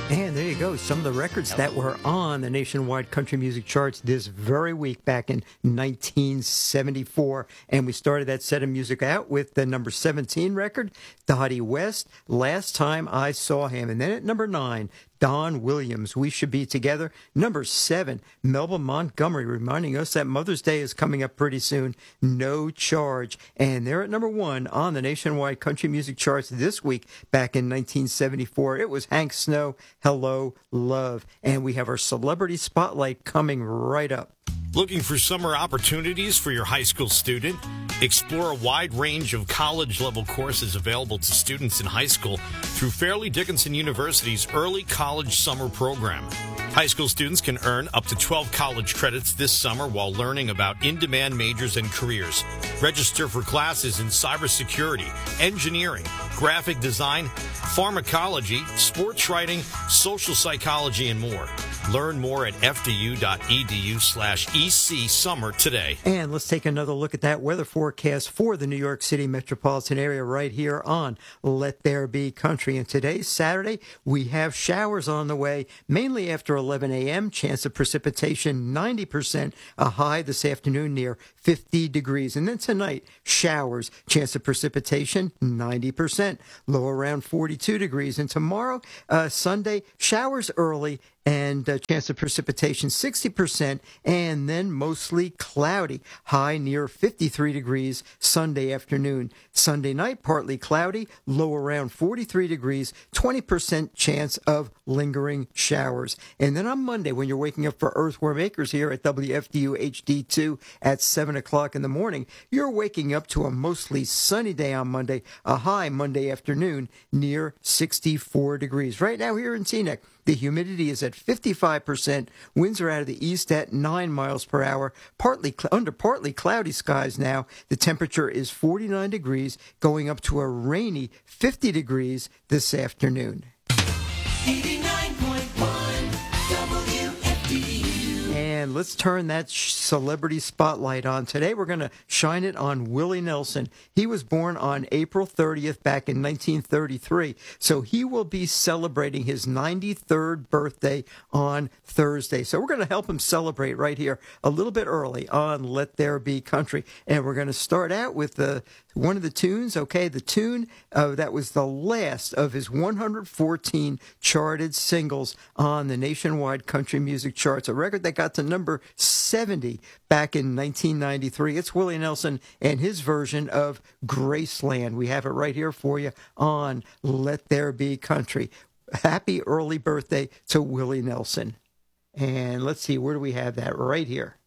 And there you go. Some of the records that were on the nationwide country music charts this very week back in 1974. And we started that set of music out with the number 17 record, Dottie West, Last Time I Saw Him. And then at number 9, Don Williams, We Should Be Together. Number 7, Melba Montgomery, reminding us that Mother's Day is coming up pretty soon. No Charge. And they're at number 1 on the nationwide country music charts this week back in 1974. It was Hank Snow, Hello, Love. And we have our celebrity spotlight coming right up. Looking for summer opportunities for your high school student? Explore a wide range of college-level courses available to students in high school through Fairleigh Dickinson University's Early College Summer Program. High school students can earn up to 12 college credits this summer while learning about in-demand majors and careers. Register for classes in cybersecurity, engineering, graphic design, pharmacology, sports writing, social psychology, and more. Learn more at fdu.edu/EC Summer today. And let's take another look at that weather forecast for the New York City metropolitan area right here on Let There Be Country. And today's Saturday, we have showers on the way, mainly after 11 a.m. Chance of precipitation, 90%. A high this afternoon near 50 degrees. And then tonight, showers. Chance of precipitation, 90%. Low around 42 degrees. And tomorrow, Sunday, showers early and chance of precipitation 60%, and then mostly cloudy. High near 53 degrees Sunday afternoon. Sunday night, partly cloudy, low around 43 degrees, 20% chance of lingering showers. And then on Monday, when you're waking up for Earthworm Acres here at WFDU HD2 at 7 o'clock in the morning, you're waking up to a mostly sunny day on Monday, a high Monday afternoon near 64 degrees. Right now here in Teaneck, the humidity is at 55%. Winds are out of the east at 9 miles per hour. Under partly cloudy skies now. The temperature is 49 degrees, going up to a rainy 50 degrees this afternoon. 89.1 WFDU. And let's turn that celebrity spotlight on. Today we're going to shine it on Willie Nelson. He was born on April 30th back in 1933. So he will be celebrating his 93rd birthday on Thursday. So we're going to help him celebrate right here a little bit early on Let There Be Country. And we're going to start out with one of the tunes, okay, the tune that was the last of his 114 charted singles on the nationwide country music charts, a record that got to number 70 back in 1993. It's Willie Nelson and his version of Graceland. We have it right here for you on Let There Be Country. Happy early birthday to Willie Nelson. And let's see, where do we have that? Right here.